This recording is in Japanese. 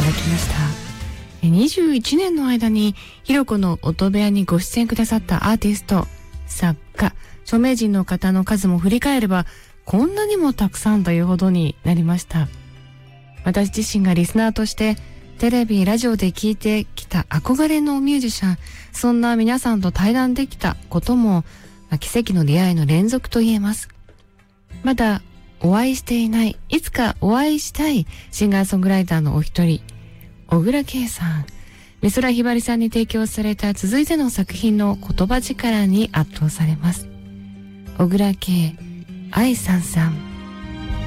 だきました。21年の間にひろこの音部屋にご出演くださったアーティスト、作家、著名人の方の数も振り返ればこんなにもたくさんというほどになりました。私自身がリスナーとしてテレビ、ラジオで聞いてきた憧れのミュージシャン、そんな皆さんと対談できたことも、奇跡の出会いの連続と言えます。まだお会いしていない、いつかお会いしたいシンガーソングライターのお一人、小倉圭さん、美空ひばりさんに提供された続いての作品の言葉力に圧倒されます。小倉圭愛さんさん。